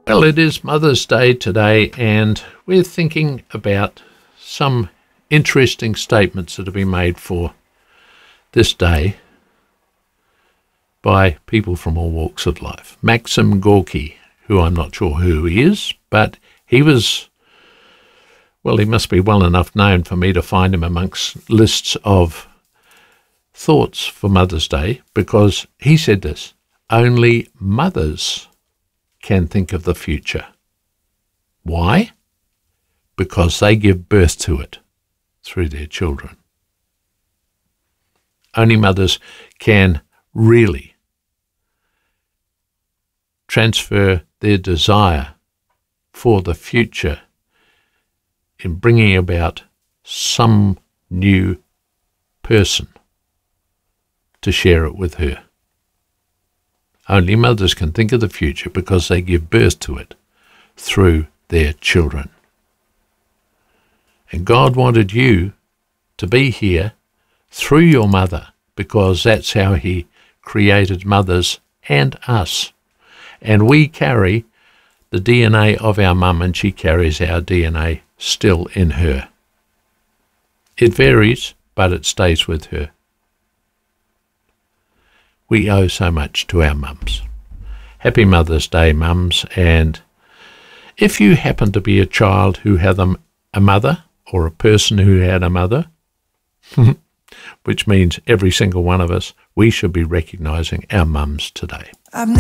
Well, it is Mother's Day today, and we're thinking about some interesting statements that have been made for this day by people from all walks of life. Maxim Gorky, who I'm not sure who he is, but he must be well enough known for me to find him amongst lists of thoughts for Mother's Day, because he said this: only mothers can think of the future. Why? Because they give birth to it through their children. Only mothers can really transfer their desire for the future in bringing about some new person to share it with her. Only mothers can think of the future because they give birth to it through their children. And God wanted you to be here through your mother, because that's how he created mothers and us. And we carry the DNA of our mum, and she carries our DNA still in her. It varies, but it stays with her. We owe so much to our mums. Happy Mother's Day, mums. And if you happen to be a child who had a mother, or a person who had a mother, which means every single one of us, we should be recognising our mums today.